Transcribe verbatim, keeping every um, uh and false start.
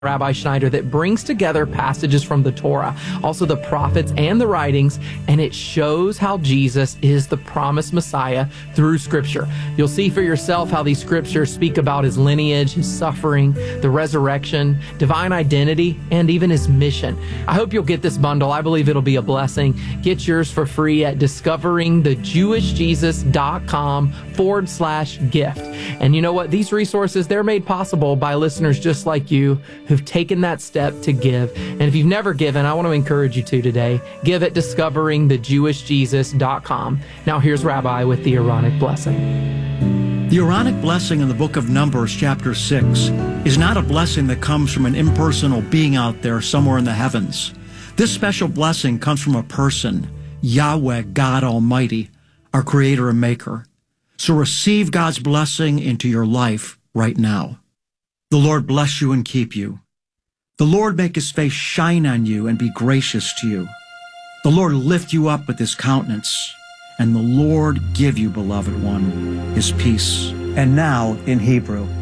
Rabbi Schneider that brings together passages from the Torah, also the prophets and the writings, and it shows how Jesus is the promised Messiah through Scripture. You'll see for yourself how these scriptures speak about his lineage, his suffering, the resurrection, divine identity, and even his mission. I hope you'll get this bundle. I believe it'll be a blessing. Get yours for free at discoveringthejewishjesus.com forward slash gift. And you know what? These resources, they're made possible by listeners just like you who've taken that step to give. And if you've never given, I want to encourage you to today. Give at discovering the jewish jesus dot com. Now here's Rabbi with the Aaronic blessing. The Aaronic blessing in the book of Numbers, chapter six, is not a blessing that comes from an impersonal being out there somewhere in the heavens. This special blessing comes from a person, Yahweh, God Almighty, our creator and maker. So receive God's blessing into your life right now. The Lord bless you and keep you. The Lord make his face shine on you and be gracious to you. The Lord lift you up with his countenance, and the Lord give you, beloved one, his peace. And now in Hebrew.